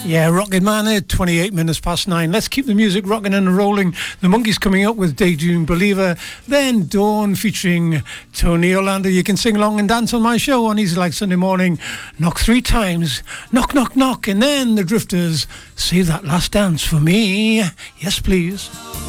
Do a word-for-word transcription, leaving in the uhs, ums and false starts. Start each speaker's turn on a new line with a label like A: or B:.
A: Yeah, Rocket Man at twenty-eight minutes past nine. Let's keep the music rocking and rolling. The Monkees coming up with Daydream Believer. Then Dawn featuring Tony Orlando. You can sing along and dance on my show on Easy Like Sunday Morning. Knock three times. Knock, knock, knock. And then the Drifters, Save That Last Dance for Me. Yes, please.